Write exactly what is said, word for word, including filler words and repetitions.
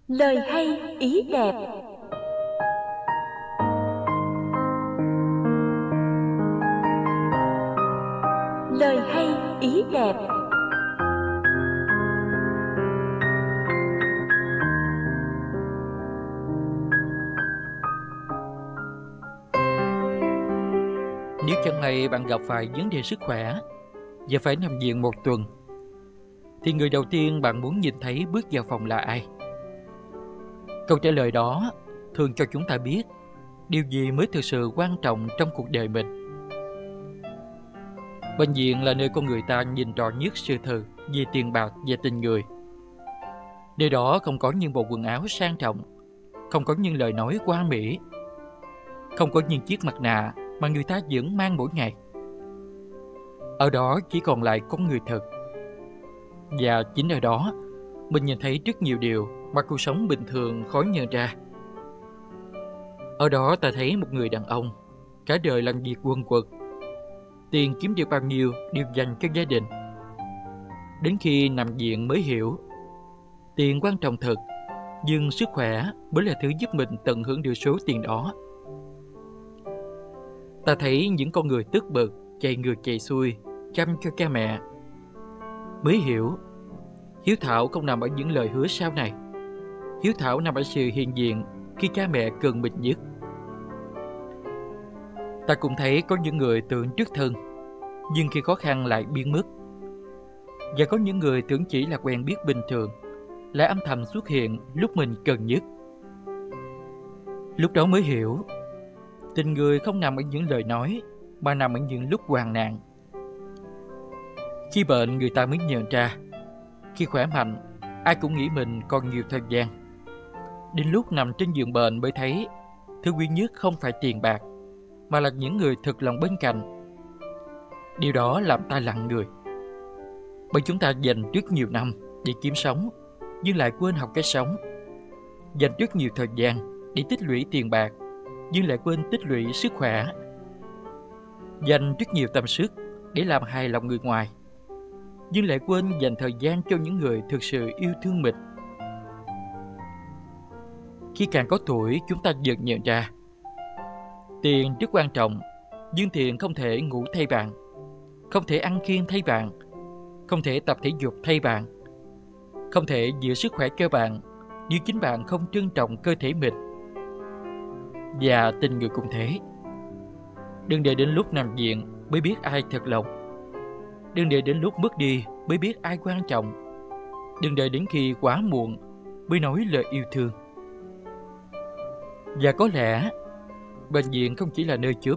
Lời hay ý đẹp. Lời hay ý đẹp. Nếu chẳng may bạn gặp phải vấn đề sức khỏe và phải nằm viện một tuần, thì người đầu tiên bạn muốn nhìn thấy bước vào phòng là ai? Câu trả lời đó thường cho chúng ta biết điều gì mới thực sự quan trọng trong cuộc đời mình. Bệnh viện là nơi con người ta nhìn rõ nhất sự thật về tiền bạc và tình người. Nơi đó không có những bộ quần áo sang trọng, không có những lời nói hoa mỹ, không có những chiếc mặt nạ mà người ta vẫn mang mỗi ngày. Ở đó chỉ còn lại con người thật. Và chính ở đó mình nhìn thấy rất nhiều điều mà cuộc sống bình thường khó nhận ra. Ở đó ta thấy một người đàn ông cả đời làm việc quần quật, tiền kiếm được bao nhiêu đều dành cho gia đình. Đến khi nằm viện mới hiểu tiền quan trọng thật, nhưng sức khỏe mới là thứ giúp mình tận hưởng được số tiền đó. Ta thấy những con người tức bực, chạy ngược chạy xuôi, chăm cho cha mẹ, mới hiểu hiếu thảo không nằm ở những lời hứa sau này. Hiếu thảo nằm ở sự hiện diện khi cha mẹ cần mình nhất. Ta cũng thấy có những người tưởng trước thân, nhưng khi khó khăn lại biến mất. Và có những người tưởng chỉ là quen biết bình thường, lại âm thầm xuất hiện lúc mình cần nhất. Lúc đó mới hiểu, tình người không nằm ở những lời nói, mà nằm ở những lúc hoạn nạn. Khi bệnh người ta mới nhận ra, khi khỏe mạnh, ai cũng nghĩ mình còn nhiều thời gian. Đến lúc nằm trên giường bệnh mới thấy, thứ quý nhất không phải tiền bạc, mà là những người thực lòng bên cạnh. Điều đó làm ta lặng người. Bởi chúng ta dành rất nhiều năm để kiếm sống, nhưng lại quên học cách sống. Dành rất nhiều thời gian để tích lũy tiền bạc, nhưng lại quên tích lũy sức khỏe. Dành rất nhiều tâm sức để làm hài lòng người ngoài, nhưng lại quên dành thời gian cho những người thực sự yêu thương mình. Khi càng có tuổi, chúng ta dần nhận ra tiền rất quan trọng, nhưng tiền không thể ngủ thay bạn, không thể ăn kiêng thay bạn, không thể tập thể dục thay bạn, không thể giữ sức khỏe cho bạn nếu chính bạn không trân trọng cơ thể mình. Và tình người cũng thế. Đừng để đến lúc nằm viện mới biết ai thật lòng. Đừng để đến lúc mất đi mới biết ai quan trọng. Đừng đợi đến khi quá muộn mới nói lời yêu thương. Và có lẽ bệnh viện không chỉ là nơi chữa